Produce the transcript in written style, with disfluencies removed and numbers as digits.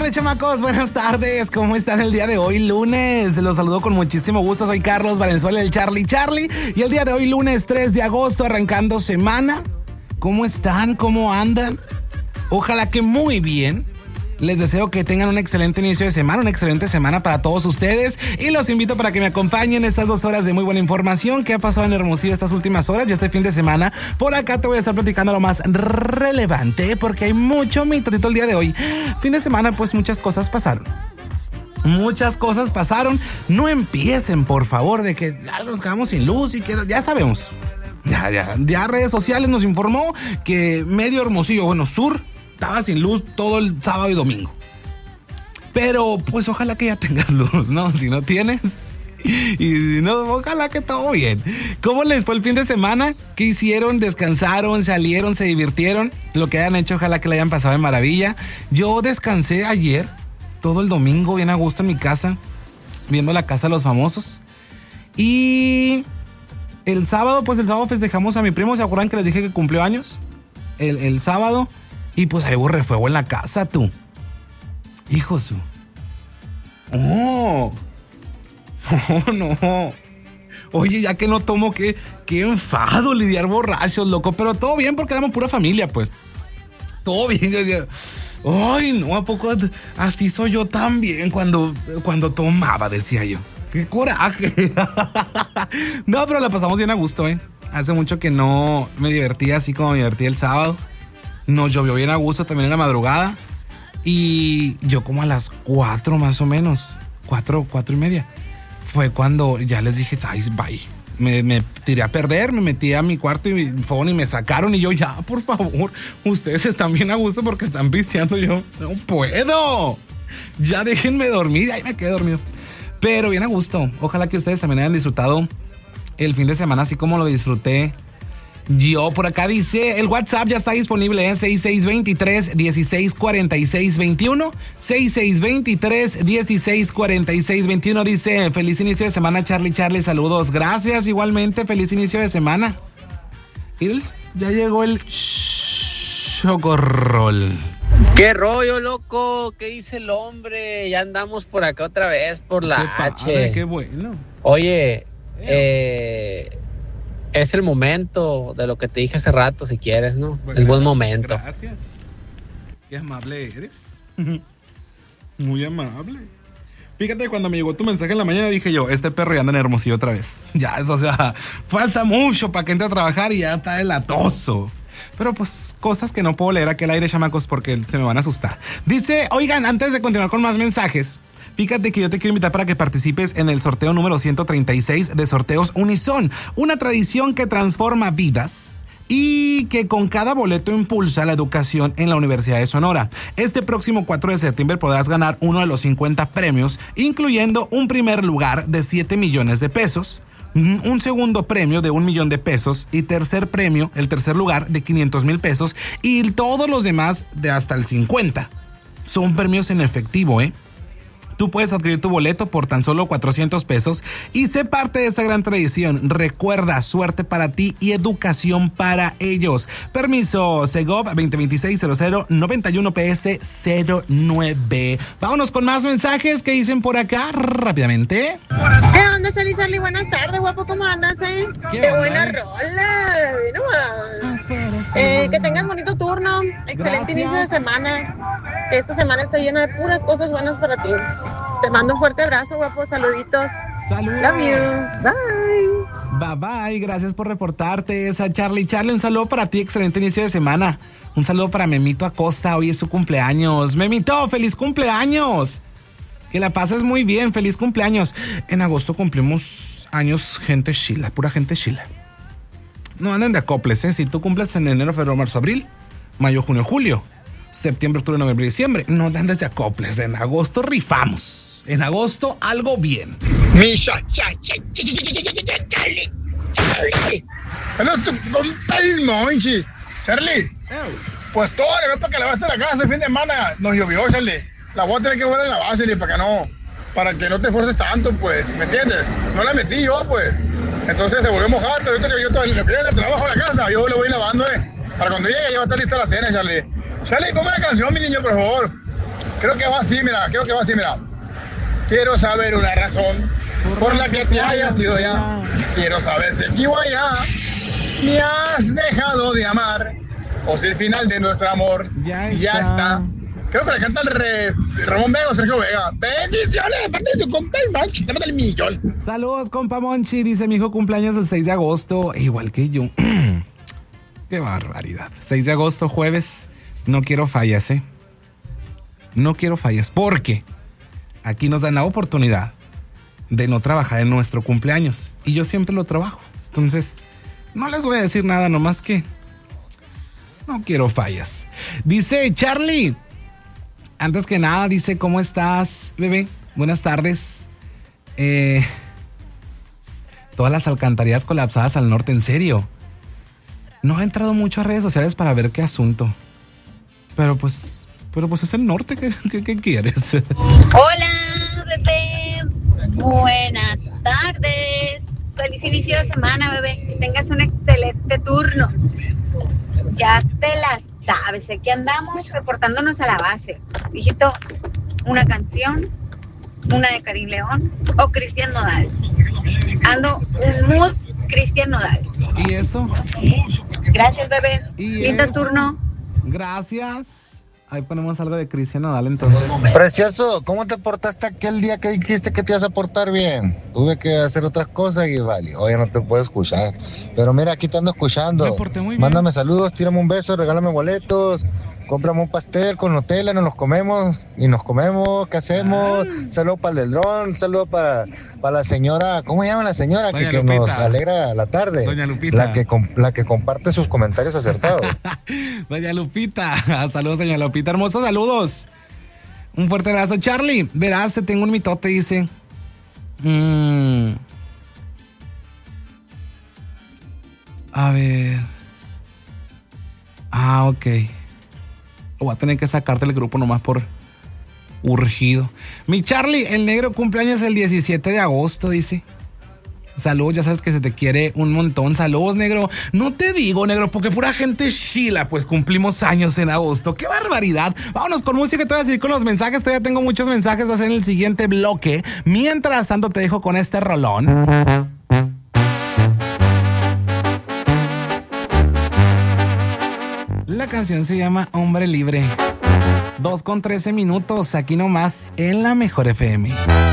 tardes, chamacos, buenas tardes. ¿Cómo están el día de hoy, lunes? Los saludo con muchísimo gusto. Soy Carlos Valenzuela, el Charlie. Y el día de hoy, lunes 3 de agosto, arrancando semana. ¿Cómo están? ¿Cómo andan? Ojalá que muy bien. Les deseo que tengan un excelente inicio de semana, una excelente semana para todos ustedes. Y los invito para que me acompañen estas 2 horas de muy buena información que ha pasado en Hermosillo estas últimas horas y este fin de semana. Por acá te voy a estar platicando lo más relevante porque hay mucho mitotito el día de hoy. Fin de semana, pues muchas cosas pasaron. No empiecen, por favor, de que ya nos quedamos sin luz y que ya sabemos. Ya redes sociales nos informó que medio Hermosillo, sur, estaba sin luz todo el sábado y domingo. Pero pues ojalá que ya tengas luz, ¿no? Si no tienes. Y si no, ojalá que todo bien. ¿Cómo les fue el fin de semana? ¿Qué hicieron? ¿Descansaron? ¿Salieron? ¿Se divirtieron? Lo que hayan hecho, ojalá que le hayan pasado de maravilla. Yo descansé ayer, todo el domingo, bien a gusto en mi casa, viendo La Casa de los Famosos. Y el sábado festejamos a mi primo. ¿Se acuerdan que les dije que cumplió años? El sábado. Y pues ahí hubo refuego en la casa, tú. Hijo su. Oh, no. Oye, ya que no tomo, qué enfado lidiar borrachos, loco. Pero todo bien porque éramos pura familia, pues. Todo bien. Yo decía, ay, no, ¿a poco así soy yo también cuando tomaba? Decía yo. ¡Qué coraje! No, pero la pasamos bien a gusto, ¿eh? Hace mucho que no me divertía así como me divertí el sábado. Nos llovió bien a gusto también en la madrugada. Y yo como a las 4 más o menos, 4:30, fue cuando ya les dije, ay, bye. Me tiré a perder, me metí a mi cuarto y fueron y me sacaron. Y yo, ya, por favor, ustedes están bien a gusto porque están pisteando. Yo, no puedo. Ya déjenme dormir. Ahí me quedé dormido. Pero bien a gusto. Ojalá que ustedes también hayan disfrutado el fin de semana así como lo disfruté yo. Por acá dice, el WhatsApp ya está disponible, 6623-164621. 6623-164621. Dice, feliz inicio de semana, Charlie, saludos. Gracias, igualmente, feliz inicio de semana. Y ya llegó el chocorrol. ¿Qué rollo, loco? ¿Qué dice el hombre? Ya andamos por acá otra vez, por la H. Padre, qué bueno. Oye, es el momento de lo que te dije hace rato, si quieres, ¿no? Bueno, es buen momento. Gracias. Qué amable eres. Muy amable. Fíjate, cuando me llegó tu mensaje en la mañana dije yo, este perro ya anda en Hermosillo otra vez. Ya, eso, o sea, falta mucho para que entre a trabajar y ya está el atoso. Pero pues cosas que no puedo leer aquí al aire, chamacos, porque se me van a asustar. Dice, oigan, antes de continuar con más mensajes, fíjate que yo te quiero invitar para que participes en el sorteo número 136 de Sorteos Unison, una tradición que transforma vidas y que con cada boleto impulsa la educación en la Universidad de Sonora. Este próximo 4 de septiembre podrás ganar uno de los 50 premios, incluyendo un primer lugar de 7 millones de pesos, un segundo premio de 1 millón de pesos y tercer premio, el tercer lugar, de 500,000 pesos y todos los demás de hasta el 50. Son premios en efectivo, ¿eh? Tú puedes adquirir tu boleto por tan solo 400 pesos y sé parte de esta gran tradición. Recuerda, suerte para ti y educación para ellos. Permiso Segov 2026-0091-PS09. Vámonos con más mensajes que dicen por acá rápidamente. ¿Qué onda, Charlie? Buenas tardes, guapo, ¿cómo andas, eh? ¡Qué buena rola! Que tengas bonito turno, excelente inicio de semana. Esta semana está llena de puras cosas buenas para ti. Te mando un fuerte abrazo, guapo, saluditos. Saludos. Love you. Bye. Bye, gracias por reportarte. Esa Charlie, un saludo para ti, excelente inicio de semana. Un saludo para Memito Acosta, hoy es su cumpleaños. Memito, feliz cumpleaños. Que la pases muy bien, feliz cumpleaños. En agosto cumplimos años gente chila, pura gente chila. No anden de acoples, ¿eh? Si tú cumples en enero, febrero, marzo, abril, mayo, junio, julio, septiembre, octubre, noviembre y diciembre, no andes de acoples. En agosto rifamos. En agosto algo bien. Charlie. Eres tu compa el Monchi. Charlie, pues todo le ves para que lavaste la casa el fin de semana. Nos llovió, Charlie. La voy a tener que volver a lavar, Charlie, para que no te esfuerces tanto, pues, ¿me entiendes? No la metí yo, pues. Entonces se volvió mojada, pero ahorita que yo todo el trabajo a la casa, yo le voy lavando, para cuando llegue ya va a estar lista la cena, Charlie. Charlie, ponme la canción, mi niño, por favor. Creo que va así, mira. Quiero saber una razón por la que te hayas ido ya. Quiero saber si aquí o allá me has dejado de amar o si el final de nuestro amor ya está. Creo que le canta Ramón Vega o Sergio Vega. Bendiciones, aparte de su compa el Monchi, dame el millón. Saludos, compa Monchi. Dice, mi hijo cumpleaños el 6 de agosto, igual que yo. Qué barbaridad. 6 de agosto, jueves. No quiero fallas, ¿eh? No quiero fallas, porque aquí nos dan la oportunidad de no trabajar en nuestro cumpleaños. Y yo siempre lo trabajo. Entonces, no les voy a decir nada, nomás que no quiero fallas. Dice Charlie, antes que nada, dice, ¿cómo estás, bebé? Buenas tardes. Todas las alcantarillas colapsadas al norte, en serio. No ha entrado mucho a redes sociales para ver qué asunto. Pero pues es el norte, ¿qué quieres? Hola, bebé. Buenas tardes. Feliz inicio de semana, bebé. Que tengas un excelente turno. Ya te la sabes. Aquí andamos reportándonos a la base. Hijito, una canción, una de Karim León o Cristian Nodal. Ando un mood Cristian Nodal. ¿Y eso? Gracias, bebé. Lindo turno. Gracias. Ahí ponemos algo de Cristian Nodal, entonces. Precioso, ¿cómo te portaste aquel día que dijiste que te ibas a portar bien? Tuve que hacer otras cosas y vale, hoy no te puedo escuchar. Pero mira, aquí te ando escuchando. Me porté muy bien. Mándame saludos, tírame un beso, regálame boletos, cómprame un pastel con Nutella, nos los comemos. ¿Qué hacemos? Saludos para el del dron, saludos para la señora, ¿cómo se llama la señora? Que nos alegra la tarde. Doña Lupita. La que comparte sus comentarios acertados. Doña Lupita. Saludos, doña Lupita. Hermosos saludos. Un fuerte abrazo. Charlie, verás, te tengo un mitote, dice. A ver. Ok. Voy a tener que sacarte del grupo nomás por urgido. Mi Charlie, el negro cumpleaños el 17 de agosto, dice. Saludos, ya sabes que se te quiere un montón. Saludos, negro. No te digo, negro, porque pura gente chila, pues cumplimos años en agosto. ¡Qué barbaridad! Vámonos con música y te voy a seguir con los mensajes. Todavía tengo muchos mensajes, va a ser en el siguiente bloque. Mientras tanto, te dejo con este rolón. La canción se llama Hombre Libre. 2:13 minutos, aquí nomás en la Mejor FM.